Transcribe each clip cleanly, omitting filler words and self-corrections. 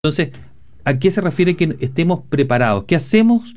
Entonces, ¿a qué se refiere que estemos preparados? ¿Qué hacemos?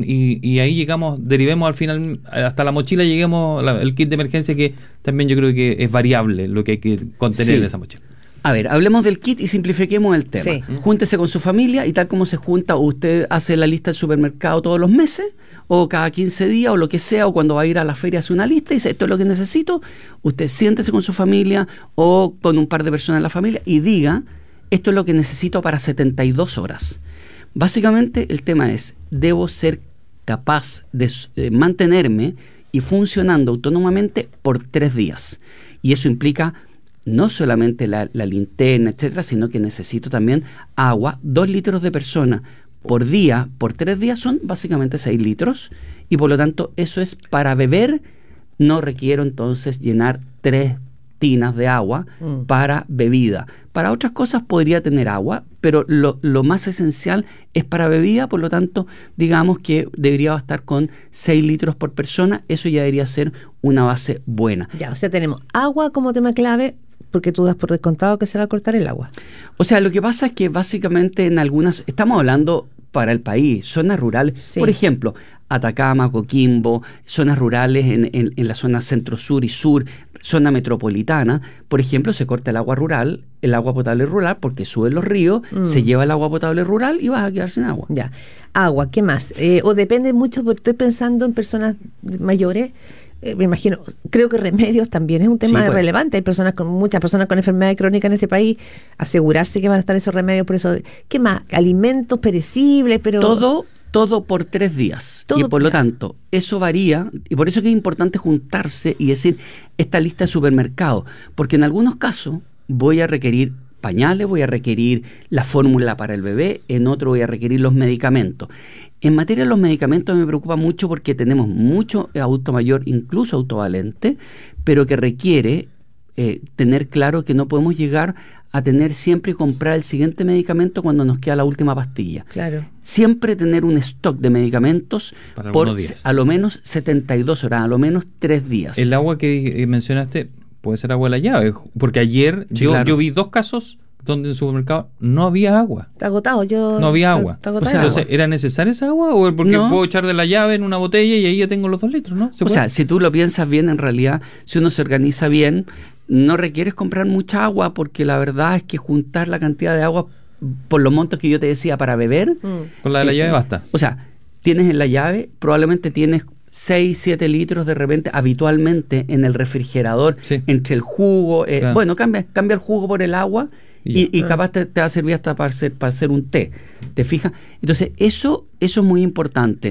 Y ahí derivemos al final, hasta la mochila lleguemos, el kit de emergencia, que también yo creo que es variable lo que hay que contener en esa mochila. A ver, hablemos del kit y simplifiquemos el tema. Sí. Júntese con su familia y tal como se junta, usted hace la lista del supermercado todos los meses, o cada 15 días, o lo que sea, o cuando va a ir a la feria hace una lista y dice, esto es lo que necesito. Usted siéntese con su familia o con un par de personas en la familia y diga, esto es lo que necesito para 72 horas. Básicamente el tema es, debo ser capaz de mantenerme y funcionando autónomamente por 3 días. Y eso implica no solamente la linterna, etcétera, sino que necesito también agua. 2 litros de persona por día, por 3 días, son básicamente 6 litros. Y por lo tanto, eso es para beber. No requiero entonces llenar 3 tinas de agua para bebida. Para otras cosas podría tener agua, pero lo más esencial es para bebida, por lo tanto, digamos que debería bastar con 6 litros por persona. Eso ya debería ser una base buena. Ya, o sea, tenemos agua como tema clave, porque tú das por descontado que se va a cortar el agua. O sea, lo que pasa es que básicamente en algunas, estamos hablando para el país, zonas rurales, sí. Por ejemplo, Atacama, Coquimbo, zonas rurales en la zona centro-sur y sur, zona metropolitana, por ejemplo, se corta el agua rural, el agua potable rural, porque suben los ríos, se lleva el agua potable rural y vas a quedar sin agua. Ya, agua, ¿qué más? O depende mucho, porque estoy pensando en personas mayores. Me imagino, creo que remedios también es un tema relevante. Hay muchas personas con enfermedades crónicas en este país, asegurarse que van a estar esos remedios. Por eso, ¿qué más? Alimentos perecibles, pero todo por 3 días. Y por lo tanto, eso varía, y por eso que es importante juntarse y decir esta lista de supermercados, porque en algunos casos voy a requerir pañales, voy a requerir la fórmula para el bebé, en otro voy a requerir los medicamentos. En materia de los medicamentos me preocupa mucho porque tenemos mucho adulto mayor, incluso autovalente, pero que requiere tener claro que no podemos llegar a tener siempre y comprar el siguiente medicamento cuando nos queda la última pastilla. Claro. Siempre tener un stock de medicamentos por a lo menos 72 horas, a lo menos 3 días. El agua que mencionaste puede ser agua de la llave, porque ayer yo vi 2 casos donde en el supermercado no había agua. Está agotado. No había agua. O sea, entonces, ¿era necesaria esa agua? ¿O porque puedo echar de la llave en una botella y ahí ya tengo los 2 litros, no? O sea, si tú lo piensas bien, en realidad, si uno se organiza bien, no requieres comprar mucha agua, porque la verdad es que juntar la cantidad de agua por los montos que yo te decía para beber... Con la de la llave basta. O sea, tienes en la llave, probablemente tienes 6, 7 litros de repente, habitualmente en el refrigerador, entre el jugo. Claro. Bueno, cambia el jugo por el agua y capaz te va a servir hasta para hacer un té. ¿Te fijas? Entonces, eso es muy importante.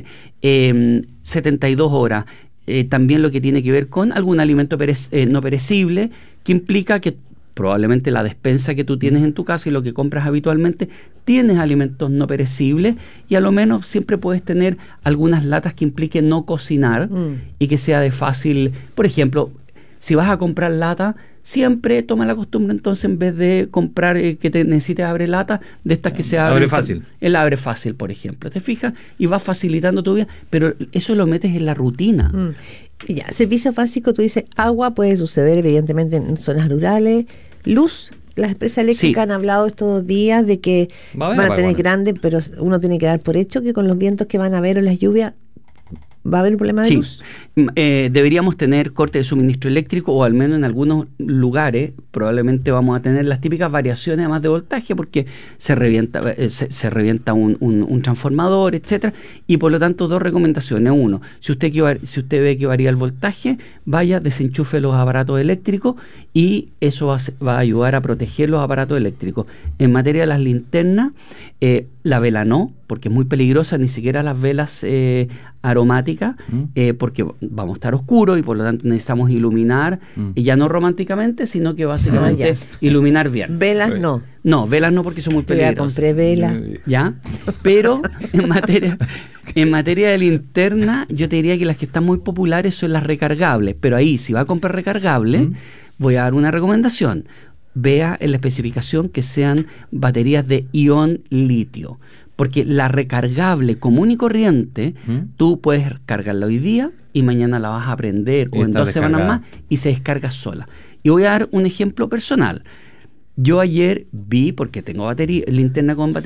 72 horas. También lo que tiene que ver con algún alimento no perecible, que implica que probablemente la despensa que tú tienes en tu casa y lo que compras habitualmente, tienes alimentos no perecibles, y a lo menos siempre puedes tener algunas latas que impliquen no cocinar y que sea de fácil. Por ejemplo, si vas a comprar lata, siempre toma la costumbre entonces, en vez de comprar que te necesites abre lata, de estas que se abren. Abre fácil. El abre fácil, por ejemplo. ¿Te fijas? Y vas facilitando tu vida, pero eso lo metes en la rutina. Ya, servicios básicos, tú dices, agua puede suceder evidentemente en zonas rurales. Luz, las empresas eléctricas han hablado estos 2 días de que van a tener grandes, pero uno tiene que dar por hecho que con los vientos que van a haber o las lluvias va a haber un problema de luz. Deberíamos tener corte de suministro eléctrico, o al menos en algunos lugares probablemente vamos a tener las típicas variaciones además de voltaje, porque se revienta un transformador, etcétera, y por lo tanto 2 recomendaciones. 1, si usted ve que varía el voltaje, vaya, desenchufe los aparatos eléctricos, y eso va a ayudar a proteger los aparatos eléctricos. En materia de las linternas, la vela no, porque es muy peligrosa, ni siquiera las velas aromáticas, porque vamos a estar oscuros y por lo tanto necesitamos iluminar, y ya no románticamente, sino que básicamente iluminar bien. Velas no. No, velas no, porque son muy peligrosas. Ya compré velas. ¿Ya? Pero en materia de linterna, yo te diría que las que están muy populares son las recargables, pero ahí, si va a comprar recargables, voy a dar una recomendación. Vea en la especificación que sean baterías de ion litio, porque la recargable común y corriente, tú puedes cargarla hoy día y mañana la vas a prender, o en 2 semanas más, y se descarga sola. Y voy a dar un ejemplo personal. Yo ayer vi, porque tengo linterna con batería,